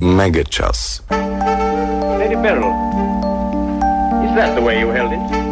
Мегачас. Lady Beryl, is that the way you held it?